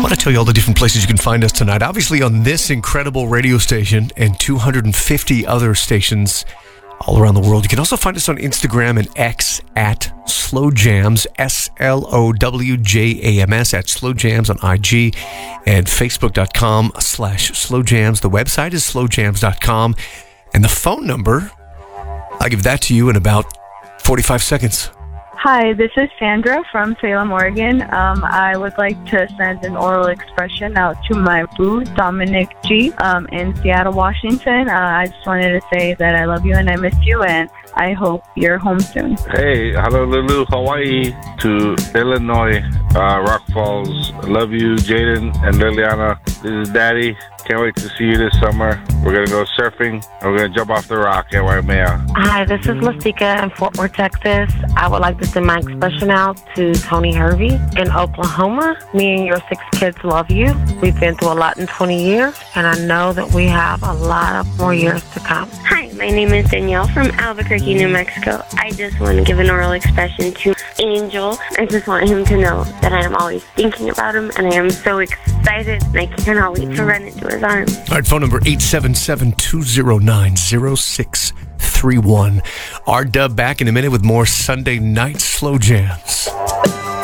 want to tell you all the different places you can find us tonight. Obviously on this incredible radio station and 250 other stations all around the world. You can also find us on Instagram and X at Slow Jams, SLOWJAMS, at Slow Jams on IG, and Facebook.com/Slow Jams. The website is slowjams.com. And the phone number, I'll give that to you in about 45 seconds. Hi, this is Sandra from Salem, Oregon. I would like to send an oral expression out to my boo, Dominic G, in Seattle, Washington. I just wanted to say that I love you and I miss you, and I hope you're home soon. Hey, Honolulu, Hawaii to Illinois, Rock Falls. Love you, Jaden and Liliana. This is Daddy. Can't wait to see you this summer. We're going to go surfing, and we're going to jump off the rock at Waimea. Hi, this is Lasika in Fort Worth, Texas. I would like to send my expression out to Tony Hervey in Oklahoma. Me and your 6 kids love you. We've been through a lot in 20 years, and I know that we have a lot of more years to come. Hi, my name is Danielle from Albuquerque, New Mexico. I just want to give an oral expression to Angel. I just want him to know that I am always thinking about him, and I am so excited, and I cannot wait to run into his arms. All right, phone number 877-209-0631. R-Dub back in a minute with more Sunday Night Slow Jams.